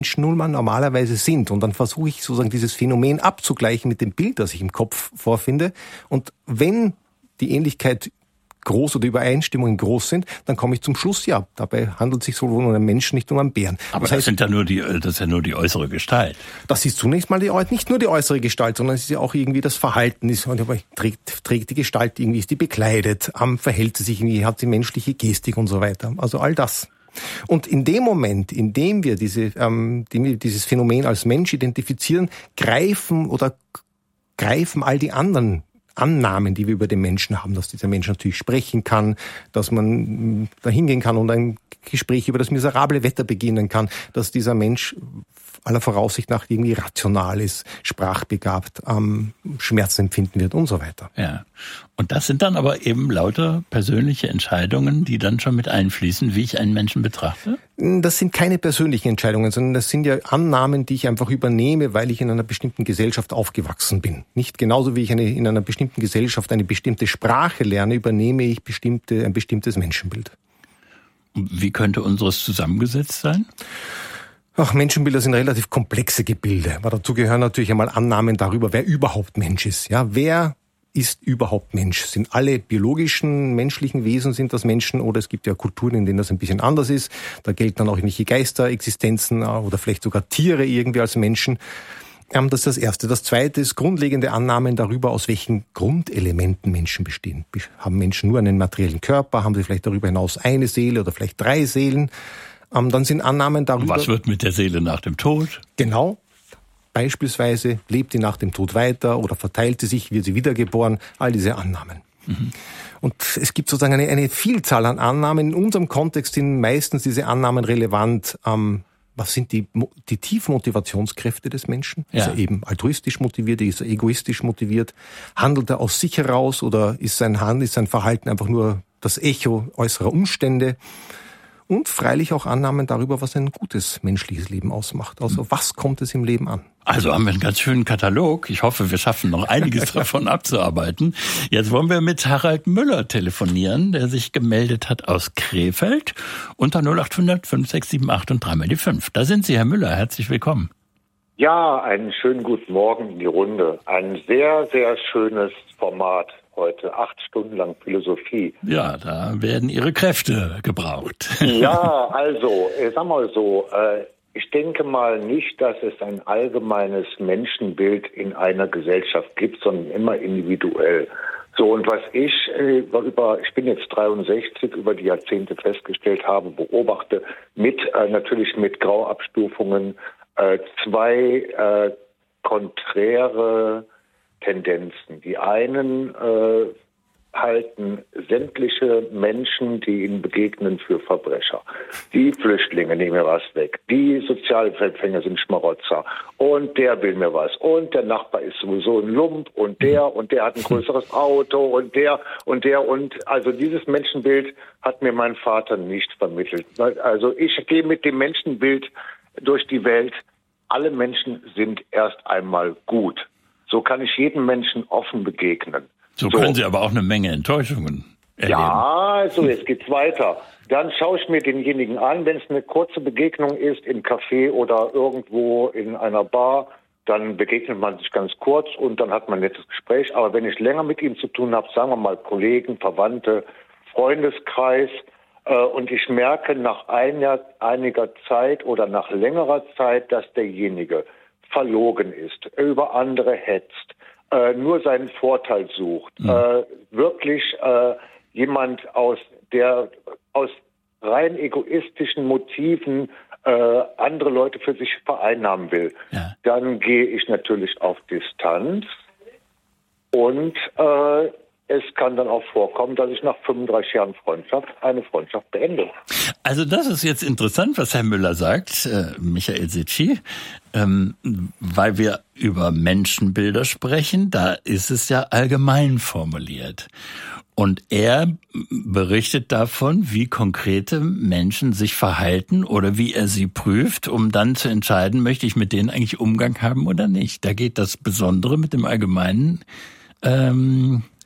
Menschen nun mal normalerweise sind. Und dann versuche ich sozusagen dieses Phänomen abzugleichen mit dem Bild, das ich im Kopf vorfinde. Und wenn die Ähnlichkeit groß oder Übereinstimmungen groß sind, dann komme ich zum Schluss, ja, dabei handelt es sich sowohl um einen Menschen, nicht um einen Bären. Aber das ist ja nur die äußere Gestalt. Das ist zunächst mal nicht nur die äußere Gestalt, sondern es ist ja auch irgendwie das Verhalten. Trägt die Gestalt irgendwie, ist die bekleidet, verhält sie sich irgendwie, hat sie menschliche Gestik und so weiter. Also all das. Und in dem Moment, in dem wir dieses Phänomen als Mensch identifizieren, greifen all die anderen Annahmen, die wir über den Menschen haben, dass dieser Mensch natürlich sprechen kann, dass man da hingehen kann und ein Gespräch über das miserable Wetter beginnen kann, dass dieser Mensch aller Voraussicht nach irgendwie rational ist, sprachbegabt, Schmerzen empfinden wird und so weiter. Ja. Und das sind dann aber eben lauter persönliche Entscheidungen, die dann schon mit einfließen, wie ich einen Menschen betrachte? Das sind keine persönlichen Entscheidungen, sondern das sind ja Annahmen, die ich einfach übernehme, weil ich in einer bestimmten Gesellschaft aufgewachsen bin. Nicht genauso wie ich in einer bestimmten Gesellschaft eine bestimmte Sprache lerne, übernehme ich ein bestimmtes Menschenbild. Und wie könnte unseres zusammengesetzt sein? Menschenbilder sind relativ komplexe Gebilde, aber dazu gehören natürlich einmal Annahmen darüber, wer überhaupt Mensch ist. Ja, wer ist überhaupt Mensch? Sind alle biologischen, menschlichen Wesen, sind das Menschen? Oder es gibt ja Kulturen, in denen das ein bisschen anders ist. Da gelten dann auch irgendwelche Geisterexistenzen oder vielleicht sogar Tiere irgendwie als Menschen. Das ist das Erste. Das Zweite ist grundlegende Annahmen darüber, aus welchen Grundelementen Menschen bestehen. Haben Menschen nur einen materiellen Körper? Haben sie vielleicht darüber hinaus eine Seele oder vielleicht 3 Seelen? Dann sind Annahmen darüber... Was wird mit der Seele nach dem Tod? Genau. Beispielsweise lebt sie nach dem Tod weiter oder verteilt sie sich, wird sie wiedergeboren. All diese Annahmen. Mhm. Und es gibt sozusagen eine Vielzahl an Annahmen. In unserem Kontext sind meistens diese Annahmen relevant. Was sind die tiefen Motivationskräfte des Menschen? Ja. Ist er eben altruistisch motiviert? Ist er egoistisch motiviert? Handelt er aus sich heraus oder ist sein Verhalten einfach nur das Echo äußerer Umstände? Und freilich auch Annahmen darüber, was ein gutes menschliches Leben ausmacht. Also was kommt es im Leben an? Also haben wir einen ganz schönen Katalog. Ich hoffe, wir schaffen noch einiges davon abzuarbeiten. Jetzt wollen wir mit Harald Müller telefonieren, der sich gemeldet hat aus Krefeld unter 0800 5678 und 3 mal die 5. Da sind Sie, Herr Müller. Herzlich willkommen. Ja, einen schönen guten Morgen in die Runde. Ein sehr, sehr schönes Format heute. 8 Stunden lang Philosophie. Ja, da werden Ihre Kräfte gebraucht. Ja, also, sag mal so, ich denke mal nicht, dass es ein allgemeines Menschenbild in einer Gesellschaft gibt, sondern immer individuell. So, und was ich bin jetzt 63, über die Jahrzehnte festgestellt habe, beobachte, natürlich mit Grauabstufungen, 2 konträre Tendenzen. Die einen halten sämtliche Menschen, die ihnen begegnen, für Verbrecher. Die Flüchtlinge nehmen mir was weg. Die Sozialhilfeempfänger sind Schmarotzer. Und der will mir was. Und der Nachbar ist sowieso ein Lump. Und der hat ein größeres Auto. Und also dieses Menschenbild hat mir mein Vater nicht vermittelt. Also ich gehe mit dem Menschenbild durch die Welt. Alle Menschen sind erst einmal gut. So kann ich jedem Menschen offen begegnen. So können Sie aber auch eine Menge Enttäuschungen erleben. Ja, also jetzt geht's weiter. Dann schaue ich mir denjenigen an, wenn es eine kurze Begegnung ist im Café oder irgendwo in einer Bar, dann begegnet man sich ganz kurz und dann hat man ein nettes Gespräch. Aber wenn ich länger mit ihm zu tun habe, sagen wir mal Kollegen, Verwandte, Freundeskreis, und ich merke nach einiger Zeit oder nach längerer Zeit, dass derjenige verlogen ist, über andere hetzt, nur seinen Vorteil sucht, wirklich jemand der aus rein egoistischen Motiven andere Leute für sich vereinnahmen will, dann gehe ich natürlich auf Distanz und es kann dann auch vorkommen, dass ich nach 35 Jahren eine Freundschaft beende. Also das ist jetzt interessant, was Herr Müller sagt, Michael Sitschi, weil wir über Menschenbilder sprechen, da ist es ja allgemein formuliert. Und er berichtet davon, wie konkrete Menschen sich verhalten oder wie er sie prüft, um dann zu entscheiden, möchte ich mit denen eigentlich Umgang haben oder nicht. Da geht das Besondere mit dem Allgemeinen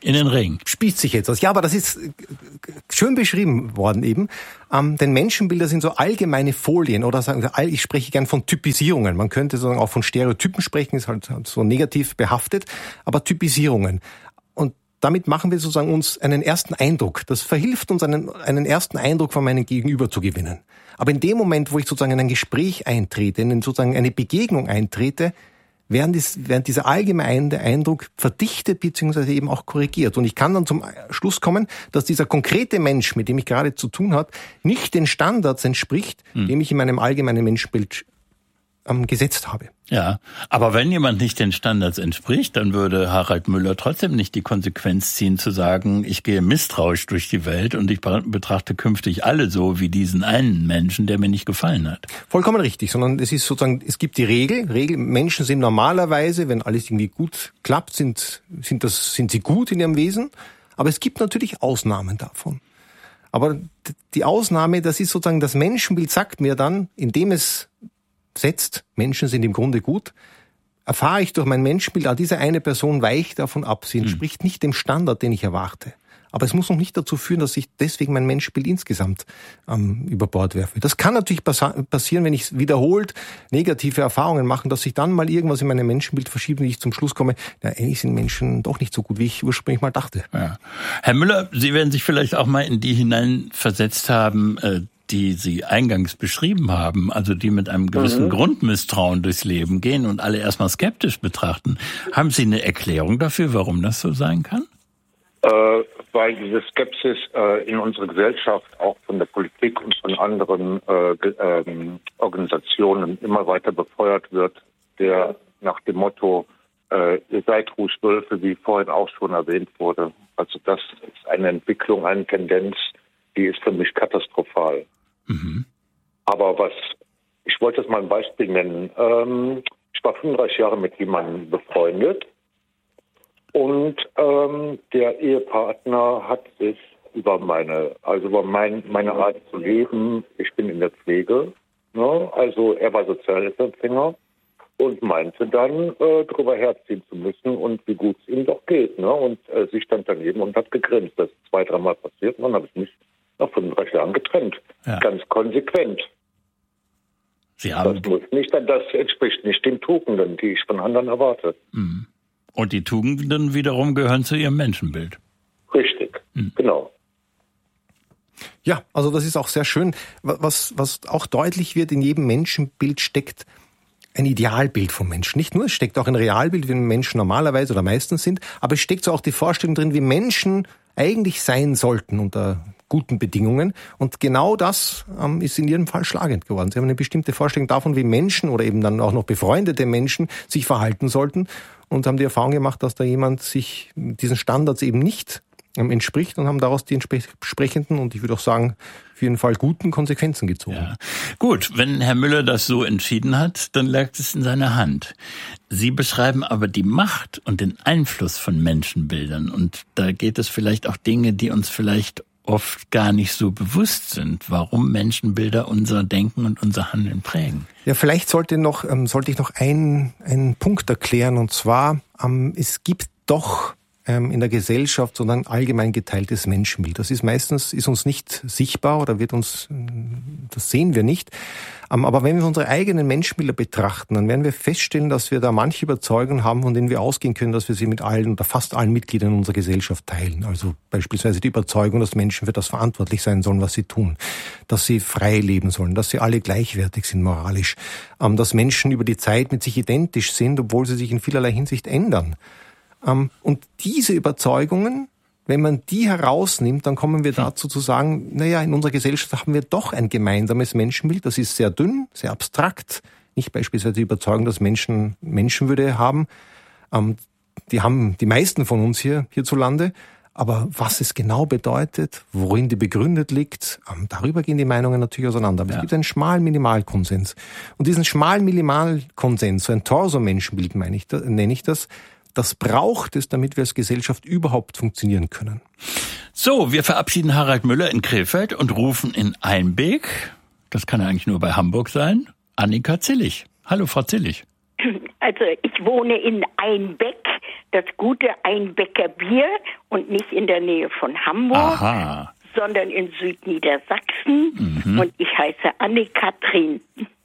In den Ring. Spießt sich etwas. Ja, aber das ist schön beschrieben worden eben. Denn Menschenbilder sind so allgemeine Folien oder sagen wir, ich spreche gern von Typisierungen. Man könnte sozusagen auch von Stereotypen sprechen, ist halt so negativ behaftet, aber Typisierungen. Und damit machen wir sozusagen uns einen ersten Eindruck. Das verhilft uns, einen ersten Eindruck von meinem Gegenüber zu gewinnen. Aber in dem Moment, wo ich sozusagen in ein Gespräch eintrete, in sozusagen eine Begegnung eintrete, während dieser allgemeine Eindruck verdichtet bzw. eben auch korrigiert. Und ich kann dann zum Schluss kommen, dass dieser konkrete Mensch, mit dem ich gerade zu tun habe, nicht den Standards entspricht, dem ich in meinem allgemeinen Menschenbild gesetzt habe. Ja, aber wenn jemand nicht den Standards entspricht, dann würde Harald Müller trotzdem nicht die Konsequenz ziehen, zu sagen, ich gehe misstrauisch durch die Welt und ich betrachte künftig alle so wie diesen einen Menschen, der mir nicht gefallen hat. Vollkommen richtig, sondern es ist sozusagen, es gibt die Regel, Menschen sind normalerweise, wenn alles irgendwie gut klappt, sind sie gut in ihrem Wesen, aber es gibt natürlich Ausnahmen davon. Aber die Ausnahme, das ist sozusagen, das Menschenbild sagt mir dann, indem es setzt, Menschen sind im Grunde gut, erfahre ich durch mein Menschenbild, diese eine Person weicht davon ab. Sie entspricht nicht dem Standard, den ich erwarte. Aber es muss noch nicht dazu führen, dass ich deswegen mein Menschenbild insgesamt über Bord werfe. Das kann natürlich passieren, wenn ich wiederholt negative Erfahrungen mache, dass sich dann mal irgendwas in meinem Menschenbild verschiebt und ich zum Schluss komme, eigentlich sind Menschen doch nicht so gut, wie ich ursprünglich mal dachte. Ja. Herr Müller, Sie werden sich vielleicht auch mal in die hineinversetzt haben, die Sie eingangs beschrieben haben, also die mit einem gewissen Grundmisstrauen durchs Leben gehen und alle erstmal skeptisch betrachten. Haben Sie eine Erklärung dafür, warum das so sein kann? Weil diese Skepsis in unserer Gesellschaft auch von der Politik und von anderen Organisationen immer weiter befeuert wird, der nach dem Motto, ihr seid ruhig Wölfe, wie vorhin auch schon erwähnt wurde. Also das ist eine Entwicklung, eine Tendenz, die ist für mich katastrophal. Aber ich wollte jetzt mal ein Beispiel nennen. Ich war 35 Jahre mit jemandem befreundet und der Ehepartner hat sich über meine Art zu leben, ich bin in der Pflege, ne? Also er war Sozialhilfeempfänger und meinte dann, drüber herziehen zu müssen und wie gut es ihm doch geht. Ne? Und sie stand daneben und hat gegrinst. Das ist 2-3 Mal passiert und dann habe ich mich nach 35 Jahren getrennt. Ja. Ganz konsequent. Das entspricht nicht den Tugenden, die ich von anderen erwarte. Und die Tugenden wiederum gehören zu Ihrem Menschenbild. Richtig, genau. Ja, also das ist auch sehr schön. Was auch deutlich wird, in jedem Menschenbild steckt ein Idealbild vom Menschen. Nicht nur, es steckt auch ein Realbild, wie Menschen normalerweise oder meistens sind, aber es steckt so auch die Vorstellung drin, wie Menschen eigentlich sein sollten unter guten Bedingungen. Und genau das ist in Ihrem Fall schlagend geworden. Sie haben eine bestimmte Vorstellung davon, wie Menschen oder eben dann auch noch befreundete Menschen sich verhalten sollten und haben die Erfahrung gemacht, dass da jemand sich diesen Standards eben nicht entspricht und haben daraus die entsprechenden und ich würde auch sagen, auf jeden Fall guten Konsequenzen gezogen. Ja. Gut, wenn Herr Müller das so entschieden hat, dann lag es in seiner Hand. Sie beschreiben aber die Macht und den Einfluss von Menschenbildern und da geht es vielleicht auch Dinge, die uns vielleicht oft gar nicht so bewusst sind, warum Menschenbilder unser Denken und unser Handeln prägen. Ja, vielleicht sollte ich noch einen Punkt erklären und zwar, es gibt doch in der Gesellschaft, sondern allgemein geteiltes Menschenbild. Das ist uns nicht sichtbar oder das sehen wir nicht. Aber wenn wir unsere eigenen Menschenbilder betrachten, dann werden wir feststellen, dass wir da manche Überzeugungen haben, von denen wir ausgehen können, dass wir sie mit allen oder fast allen Mitgliedern unserer Gesellschaft teilen. Also beispielsweise die Überzeugung, dass Menschen für das verantwortlich sein sollen, was sie tun, dass sie frei leben sollen, dass sie alle gleichwertig sind moralisch, dass Menschen über die Zeit mit sich identisch sind, obwohl sie sich in vielerlei Hinsicht ändern. Und diese Überzeugungen, wenn man die herausnimmt, dann kommen wir dazu zu sagen, in unserer Gesellschaft haben wir doch ein gemeinsames Menschenbild. Das ist sehr dünn, sehr abstrakt. Nicht beispielsweise die Überzeugung, dass Menschen Menschenwürde haben. Die haben die meisten von uns hierzulande. Aber was es genau bedeutet, worin die begründet liegt, darüber gehen die Meinungen natürlich auseinander. Aber es gibt einen schmalen Minimalkonsens. Und diesen schmalen Minimalkonsens, so ein Torso-Menschenbild nenne ich das, das braucht es, damit wir als Gesellschaft überhaupt funktionieren können. So, wir verabschieden Harald Müller in Krefeld und rufen in Einbeek, das kann ja eigentlich nur bei Hamburg sein, Annika Zillig. Hallo, Frau Zillig. Also ich wohne in Einbeck, das gute Einbecker Bier und nicht in der Nähe von Hamburg, sondern in Südniedersachsen. Und ich heiße Anne-Kathrin.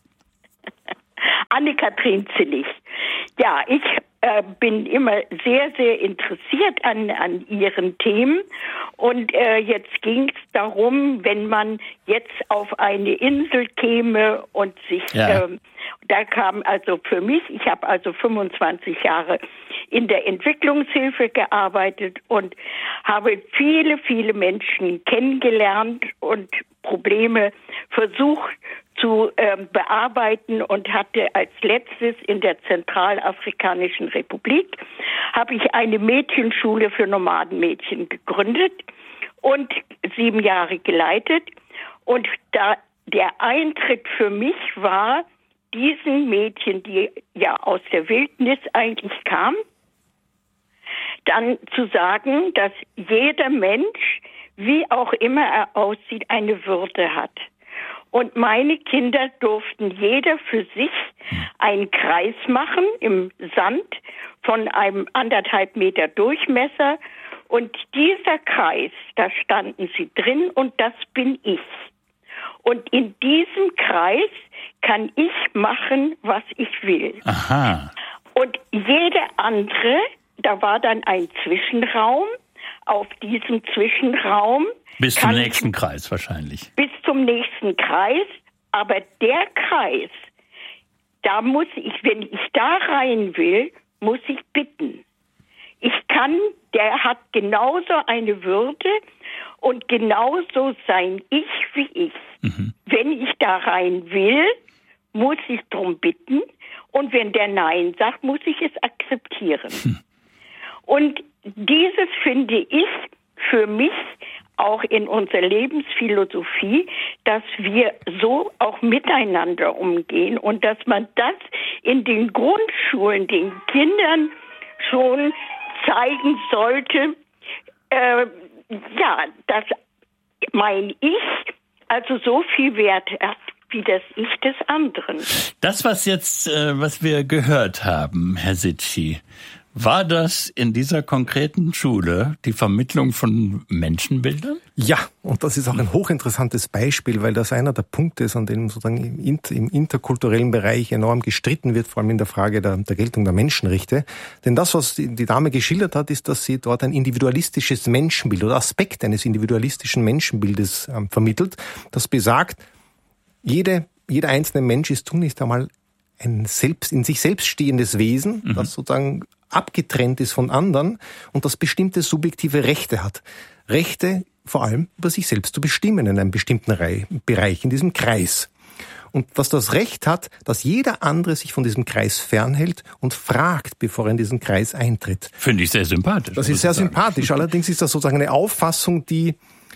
Anne-Kathrin Zillig. Ja, ich bin immer sehr, sehr interessiert an Ihren Themen. Und jetzt ging es darum, wenn man jetzt auf eine Insel käme und sich, da kam also für mich, ich habe also 25 Jahre in der Entwicklungshilfe gearbeitet und habe viele, viele Menschen kennengelernt und Probleme versucht zu bearbeiten und hatte als letztes in der Zentralafrikanischen Republik habe ich eine Mädchenschule für Nomadenmädchen gegründet und 7 Jahre geleitet. Und da der Eintritt für mich war, diesen Mädchen, die ja aus der Wildnis eigentlich kamen, dann zu sagen, dass jeder Mensch, wie auch immer er aussieht, eine Würde hat. Und meine Kinder durften jeder für sich einen Kreis machen im Sand von einem 1,5 Meter Durchmesser. Und dieser Kreis, da standen sie drin und das bin ich. Und in diesem Kreis kann ich machen, was ich will. Aha. Und jede andere, da war dann ein Zwischenraum. Auf diesem Zwischenraum bis zum nächsten Kreis wahrscheinlich. Bis zum nächsten Kreis. Aber der Kreis, da muss ich, wenn ich da rein will, muss ich bitten. Der hat genauso eine Würde und genauso sein Ich wie ich. Wenn ich da rein will, muss ich drum bitten. Und wenn der Nein sagt, muss ich es akzeptieren. Und dieses finde ich für mich auch in unserer Lebensphilosophie, dass wir so auch miteinander umgehen und dass man das in den Grundschulen den Kindern schon zeigen sollte. Das mein Ich also so viel Wert hat wie das Ich des anderen. Das, was wir gehört haben, Herr Zitschi, war das in dieser konkreten Schule die Vermittlung von Menschenbildern? Ja, und das ist auch ein hochinteressantes Beispiel, weil das einer der Punkte ist, an dem sozusagen im interkulturellen Bereich enorm gestritten wird, vor allem in der Frage der Geltung der Menschenrechte. Denn das, was die Dame geschildert hat, ist, dass sie dort ein individualistisches Menschenbild oder Aspekt eines individualistischen Menschenbildes vermittelt, das besagt, jeder einzelne Mensch ist zunächst einmal ein in sich selbst stehendes Wesen, das sozusagen abgetrennt ist von anderen und das bestimmte subjektive Rechte hat. Rechte vor allem über sich selbst zu bestimmen in einem bestimmten Bereich, in diesem Kreis. Und dass das Recht hat, dass jeder andere sich von diesem Kreis fernhält und fragt, bevor er in diesen Kreis eintritt. Finde ich sehr sympathisch. Das ist sehr sympathisch. Allerdings ist das sozusagen eine Auffassung, die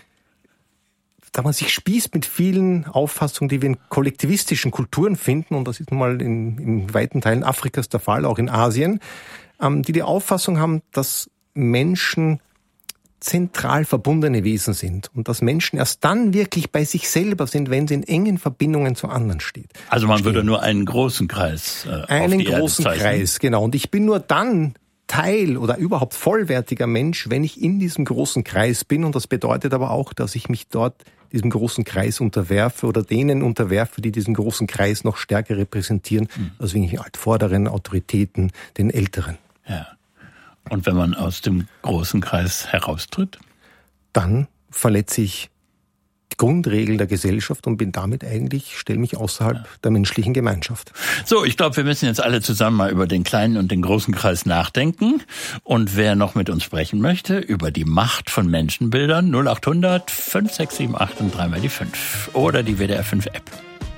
da man sich spießt mit vielen Auffassungen, die wir in kollektivistischen Kulturen finden, und das ist nun mal in weiten Teilen Afrikas der Fall, auch in Asien, die Auffassung haben, dass Menschen zentral verbundene Wesen sind und dass Menschen erst dann wirklich bei sich selber sind, wenn sie in engen Verbindungen zu anderen stehen. Also man würde nur einen großen Kreis einen großen Kreis, genau. Und ich bin nur dann Teil oder überhaupt vollwertiger Mensch, wenn ich in diesem großen Kreis bin. Und das bedeutet aber auch, dass ich mich dort diesem großen Kreis unterwerfe oder denen unterwerfe, die diesen großen Kreis noch stärker repräsentieren, also wie Altvorderen, Autoritäten, den Älteren. Ja. Und wenn man aus dem großen Kreis heraustritt? Dann verletze ich die Grundregel der Gesellschaft und stelle mich außerhalb der menschlichen Gemeinschaft. So, ich glaube, wir müssen jetzt alle zusammen mal über den kleinen und den großen Kreis nachdenken. Und wer noch mit uns sprechen möchte, über die Macht von Menschenbildern, 0800 5678 und 3 mal die 5 oder die WDR 5 App.